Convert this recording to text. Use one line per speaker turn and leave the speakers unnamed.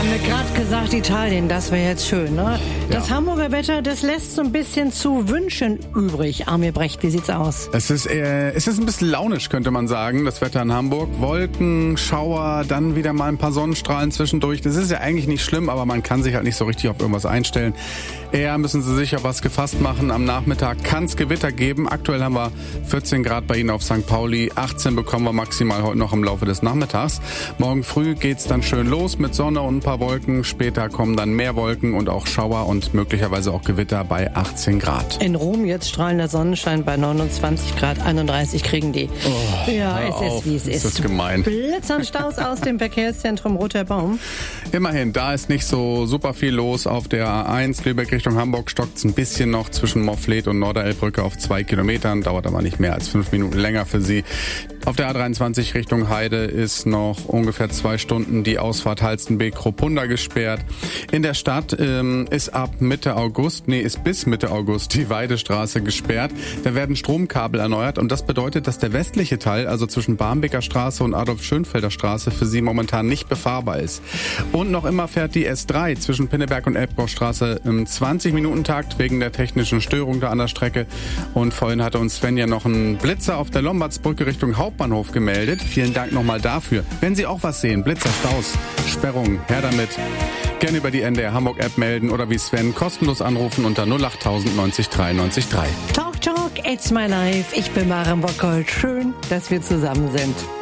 mir gerade gesagt, Italien, das wäre jetzt schön, ne? Das Hamburger Wetter, das lässt so ein bisschen zu wünschen übrig. Armin Brecht, wie sieht's aus?
Es ist ein bisschen launisch, könnte man sagen, das Wetter in Hamburg. Wolken, Schauer, dann wieder mal ein paar Sonnenstrahlen zwischendurch. Das ist ja eigentlich nicht schlimm, aber man kann sich halt nicht so richtig auf irgendwas einstellen. Eher müssen Sie sich auf was gefasst machen. Am Nachmittag kann es Gewitter geben. Aktuell haben wir 14 Grad bei Ihnen auf St. Pauli. 18 bekommen wir maximal heute noch im Laufe des Nachmittags. Morgen früh geht's dann schön los mit Sonne und ein paar Wolken. Später kommen dann mehr Wolken und auch Schauer und möglicherweise auch Gewitter bei 18 Grad.
In Rom jetzt strahlender Sonnenschein bei 29 Grad, 31 kriegen die.
Oh,
ja, es ist wie es ist.
Das ist gemein.
Blitz und Staus aus dem Verkehrszentrum Roter Baum.
Immerhin, da ist nicht so super viel los. Auf der A1 Lübeck Richtung Hamburg stockt's ein bisschen noch zwischen Moffleth und Norderelbbrücke auf 2 Kilometern. Dauert aber nicht mehr als 5 Minuten länger für Sie. Auf der A23 Richtung Heide ist noch ungefähr 2 Stunden die Ausfahrt Halstenbeek-Kropunda gesperrt. In der Stadt ist bis Mitte August die Weidestraße gesperrt. Da werden Stromkabel erneuert und das bedeutet, dass der westliche Teil, also zwischen Barmbeker Straße und Adolf-Schönfelder Straße, für Sie momentan nicht befahrbar ist. Und noch immer fährt die S3 zwischen Pinneberg und Elbgaustraße im 20-Minuten-Takt wegen der technischen Störung da an der Strecke. Und vorhin hatte uns Sven ja noch einen Blitzer auf der Lombardsbrücke Richtung Hauptbahnhof gemeldet. Vielen Dank nochmal dafür. Wenn Sie auch was sehen, Blitzer, Staus, Sperrungen, her damit. Gerne über die NDR Hamburg App melden oder wie Sven kostenlos anrufen unter 08000 90 3 93 3.
Talk, it's my life. Ich bin Maren Bockholt. Schön, dass wir zusammen sind.